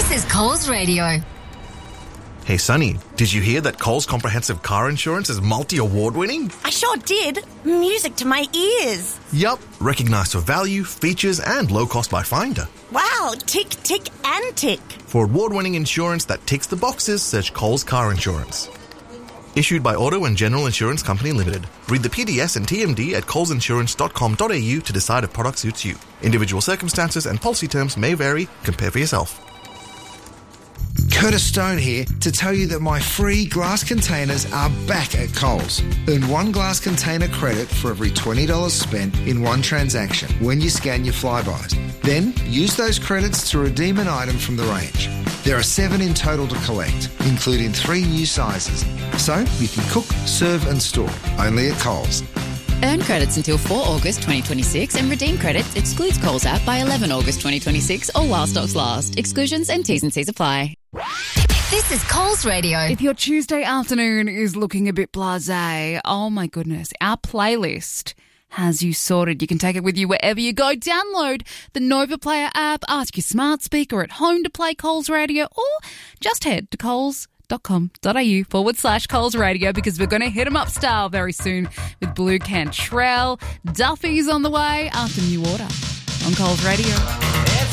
This is Coles Radio. Hey, Sonny, did you hear that Coles Comprehensive Car Insurance is multi-award winning? I sure did. Music to my ears. Yup, recognised for value, features and low cost by Finder. Wow, tick, tick and tick. For award-winning insurance that ticks the boxes, search Coles Car Insurance. Issued by Auto and General Insurance Company Limited. Read the PDS and TMD at colesinsurance.com.au to decide if product suits you. Individual circumstances and policy terms may vary. Compare for yourself. Curtis Stone here to tell you that my free glass containers are back at Coles. Earn one glass container credit for every $20 spent in one transaction when you scan your Flybys. Then use those credits to redeem an item from the range. There are 7 in total to collect, including 3 new sizes. So you can cook, serve and store, only at Coles. Earn credits until 4 August 2026 and redeem credits excludes Coles app by 11 August 2026 or while stocks last. Exclusions and T's and C's apply. This is Coles Radio. If your Tuesday afternoon is looking a bit blasé, oh my goodness, our playlist has you sorted. You can take it with you wherever you go. Download the Nova Player app, ask your smart speaker at home to play Coles Radio, or just head to coles.com.au/Coles Radio, because we're going to hit 'em up style very soon with Blue Cantrell. Duffy's on the way after New Order on Coles Radio.